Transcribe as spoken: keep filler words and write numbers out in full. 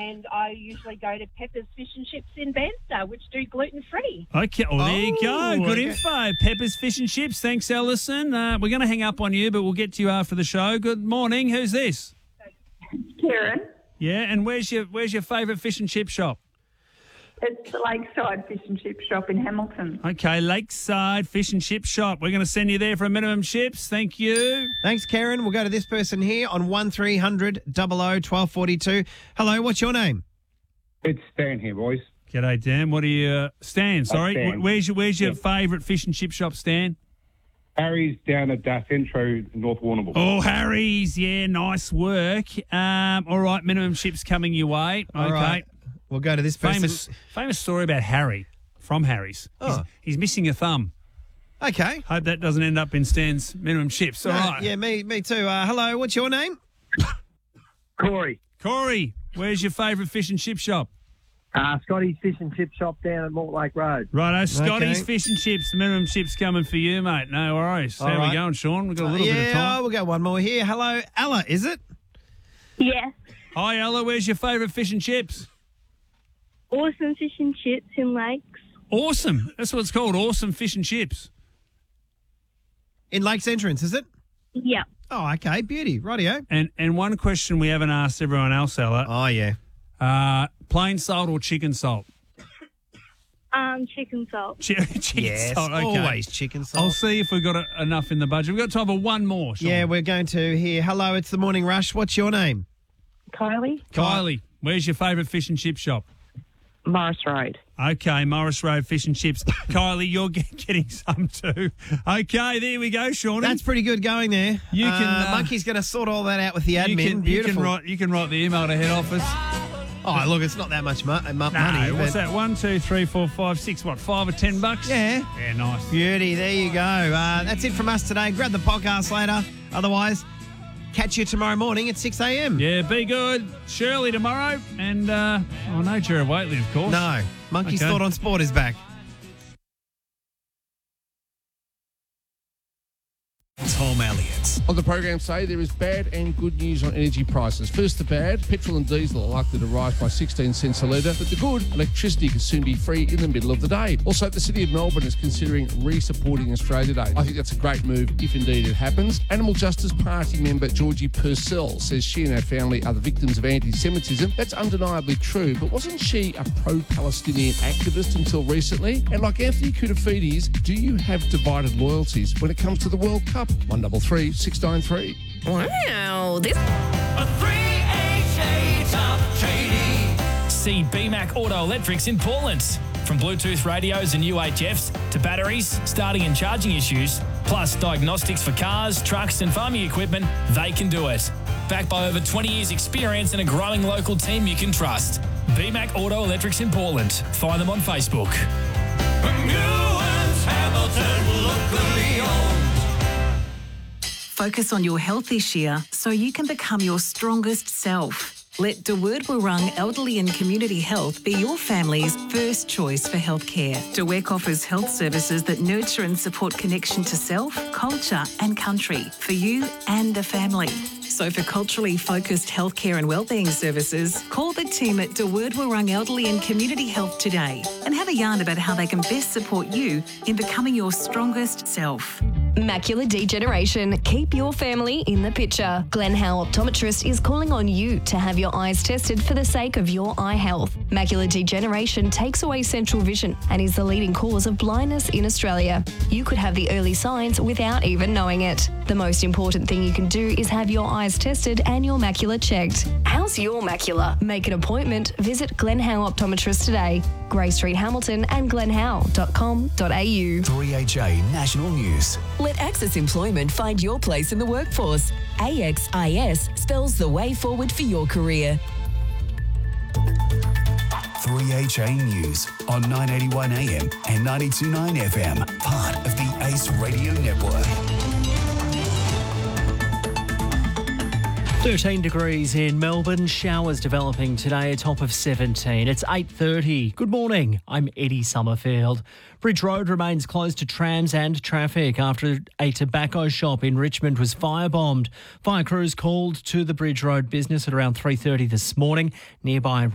and I usually go to Pepper's Fish and Chips in Banster, which do gluten-free. Okay, well, there you go. Oh, Good okay. info. Pepper's Fish and Chips. Thanks, Alison. Uh, we're going to hang up on you, but we'll get to you after the show. Good morning. Who's this? Kieran. Yeah, and where's your where's your favourite fish and chip shop? It's the Lakeside Fish and Chip Shop in Hamilton. Okay, Lakeside Fish and Chip Shop. We're going to send you there for a minimum chips. Thank you. Thanks, Karen. We'll go to this person here on one three hundred double oh twelve forty-two. Hello, what's your name? It's Stan here, boys. G'day, Dan. What are you... Uh, Stan, sorry. Stan. Wh- Where's your, where's your Yeah. favourite fish and chip shop, Stan? Harry's down at Daff Intro, North Warrnambool. Oh, Harry's. Yeah, nice work. Um, all right, minimum chips coming your way. Okay. All right. We'll go to this person. Famous, famous story about Harry from Harry's. He's, Oh. he's missing a thumb. Okay. Hope that doesn't end up in Stan's minimum chips. All Uh, right. Yeah, me me too. Uh, hello, what's your name? Corey. Corey, where's your favourite fish and chip shop? Uh, Scotty's Fish and Chip Shop down at Mortlake Road. Righto, Scotty's Okay. Fish and Chips. The minimum chips coming for you, mate. No worries. All How right. we going, Sean? We've got a little yeah, bit of time. we'll go one more here. Hello, Ella, is it? Yes. Hi, Ella. Where's your favourite fish and chips? Awesome Fish and Chips in Lakes. Awesome. That's what it's called, Awesome Fish and Chips. In Lakes Entrance, is it? Yep. Oh, okay. Beauty. Rightio. And and one question we haven't asked everyone else, Ella. Oh, yeah. Uh, plain salt or chicken salt? Um, chicken salt. Ch- chicken Yes, salt. Okay. always chicken salt. I'll see if we've got a, enough in the budget. We've got time for one more, Sean. Yeah, we're going to hear. Hello, it's the Morning Rush. What's your name? Kylie. Kylie, where's your favourite fish and chip shop? Morris Road. Okay, Morris Road Fish and Chips. Kylie, you're get, getting some too. Okay, there we go, Sean. That's pretty good going there. You can, Uh, the uh, monkey's going to sort all that out with the admin. you can, you Beautiful. can write you can write the email to head office. Oh, look, it's not that much mo- uh, mo- No, money. what's but- that? One, two, three, four, five, six. What? Five or ten bucks? Yeah. Yeah, nice. Beauty. There you go. Uh, that's it from us today. Grab the podcast later. Otherwise, catch you tomorrow morning at six a.m. Yeah, be good. Shirley tomorrow, and uh, oh no, Jared Waitley, of course. No. Monkey's Okay. Thought on Sport is back. Tom Elliott. On the program today, there is bad and good news on energy prices. First, the bad, petrol and diesel are likely to rise by sixteen cents a litre, but the good, electricity could soon be free in the middle of the day. Also, the City of Melbourne is considering re-supporting Australia Day. I think that's a great move if indeed it happens. Animal Justice Party member Georgie Purcell says she and her family are the victims of anti-Semitism. That's undeniably true, but wasn't she a pro-Palestinian activist until recently? And like Anthony Koutafidis, do you have divided loyalties when it comes to the World Cup? one double three six nine three. Wow, this... See B MAC Auto Electrics in Portland. From Bluetooth radios and U H Fs to batteries, starting and charging issues, plus diagnostics for cars, trucks and farming equipment, they can do it. Backed by over twenty years experience and a growing local team you can trust. B MAC Auto Electrics in Portland. Find them on Facebook. Focus on your health this year so you can become your strongest self. Let De Werk Wurrung Elderly and Community Health be your family's first choice for healthcare. De Werk offers health services that nurture and support connection to self, culture and country for you and the family. So for culturally focused healthcare and wellbeing services, call the team at De Werk Wurrung Elderly and Community Health today and have a yarn about how they can best support you in becoming your strongest self. Macular degeneration. Keep your family in the picture. Glenn Howe Optometrist is calling on you to have your eyes tested for the sake of your eye health. Macular degeneration takes away central vision and is the leading cause of blindness in Australia. You could have the early signs without even knowing it. The most important thing you can do is have your eyes tested and your macula checked. How's your macula? Make an appointment. Visit Glenn Howe Optometrist today. Grey Street, Hamilton and glenn howe dot com dot a u. three H A National News. Let Access Employment find your place in the workforce. A X I S spells the way forward for your career. three H A News on nine eighty-one A M and ninety-two point nine F M, part of the Ace Radio Network. thirteen degrees in Melbourne, showers developing today, a top of seventeen. It's eight thirty. Good morning, I'm Eddie Summerfield. Bridge Road remains closed to trams and traffic after a tobacco shop in Richmond was firebombed. Fire crews called to the Bridge Road business at around three thirty this morning. Nearby